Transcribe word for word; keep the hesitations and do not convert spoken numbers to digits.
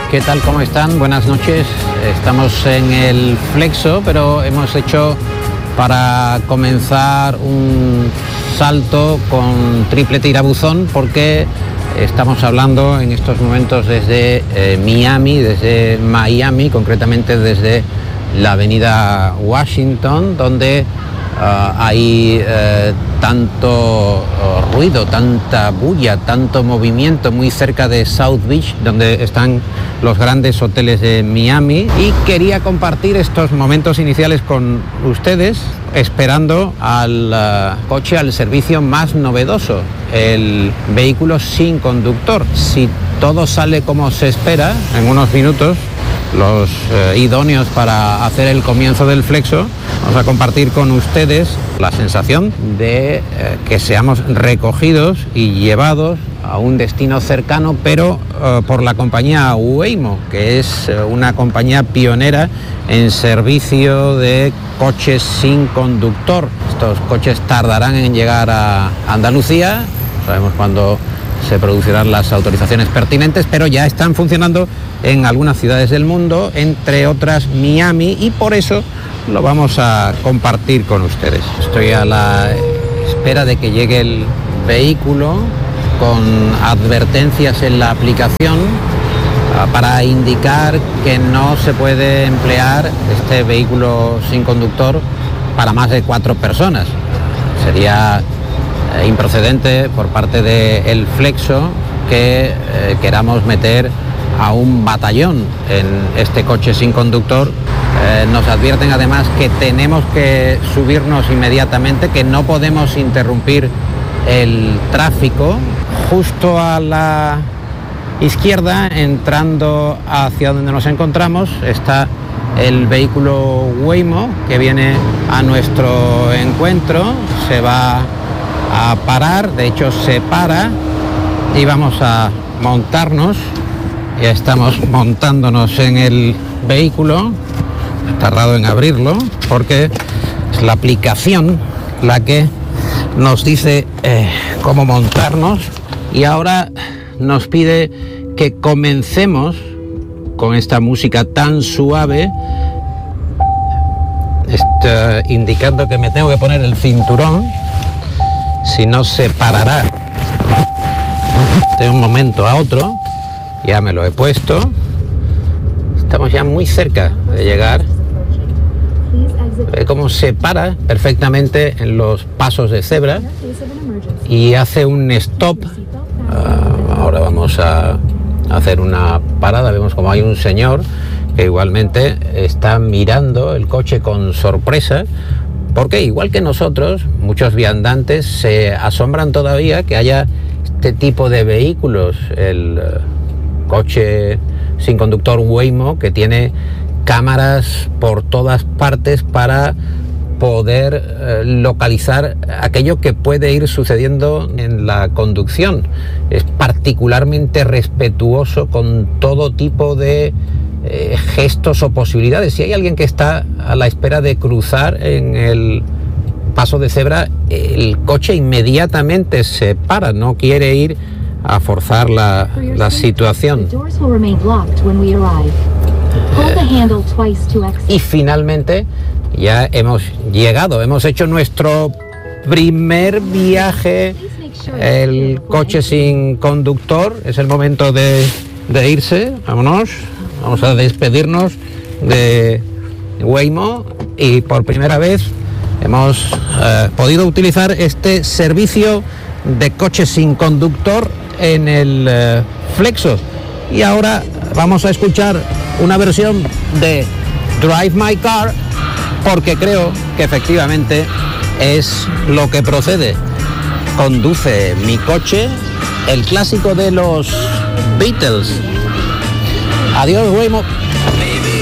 ¿Qué tal? ¿Cómo están? Buenas noches. Estamos en el Flexo, pero hemos hecho para comenzar un salto con triple tirabuzón porque estamos hablando en estos momentos desde eh, Miami, desde Miami, concretamente desde la avenida Washington, donde uh, hay uh, tanto uh, ruido, tanta bulla, tanto movimiento, muy cerca de South Beach, donde están los grandes hoteles de Miami, y quería compartir estos momentos iniciales con ustedes, esperando al uh, coche, al servicio más novedoso, el vehículo sin conductor. Si todo sale como se espera, en unos minutos, los eh, idóneos para hacer el comienzo del Flexo, vamos a compartir con ustedes la sensación de eh, que seamos recogidos y llevados a un destino cercano, pero eh, por la compañía Waymo, que es eh, una compañía pionera en servicio de coches sin conductor. Estos coches tardarán en llegar a Andalucía, no sabemos cuándo se producirán las autorizaciones pertinentes, pero ya están funcionando en algunas ciudades del mundo, entre otras Miami, y por eso lo vamos a compartir con ustedes. Estoy a la espera de que llegue el vehículo con advertencias en la aplicación uh, para indicar que no se puede emplear este vehículo sin conductor para más de cuatro personas. Sería eh, improcedente por parte del Flexo que eh, queramos meter a un batallón en este coche sin conductor. Eh, nos advierten además que tenemos que subirnos inmediatamente, que no podemos interrumpir el tráfico. Justo a la izquierda, entrando hacia donde nos encontramos, está el vehículo Waymo que viene a nuestro encuentro. Se va a parar, de hecho se para, y vamos a montarnos. Ya estamos montándonos en el vehículo. He tardado en abrirlo porque es la aplicación la que nos dice eh, cómo montarnos, y ahora nos pide que comencemos con esta música tan suave, está indicando que me tengo que poner el cinturón, si no se parará de un momento a otro. Ya me lo he puesto. Estamos ya muy cerca de llegar. Ve cómo se para perfectamente en los pasos de cebra y hace un stop. Uh, ahora vamos a hacer una parada. Vemos como hay un señor que igualmente está mirando el coche con sorpresa, porque igual que nosotros, muchos viandantes se asombran todavía que haya este tipo de vehículos. El uh, coche sin conductor Waymo, que tiene cámaras por todas partes para poder eh, localizar aquello que puede ir sucediendo en la conducción. Es particularmente respetuoso con todo tipo de eh, gestos o posibilidades. Si hay alguien que está a la espera de cruzar en el paso de cebra, el coche inmediatamente se para, no quiere ir a forzar la, la situación. Eh, y finalmente ya hemos llegado, hemos hecho nuestro primer viaje, el coche sin conductor. Es el momento de, de irse. Vámonos, vamos a despedirnos de Waymo, y por primera vez hemos eh, podido utilizar este servicio de coche sin conductor en el eh, Flexo. Y ahora vamos a escuchar una versión de Drive My Car, porque creo que efectivamente es lo que procede. Conduce mi coche, el clásico de los Beatles. Adiós, Waymo.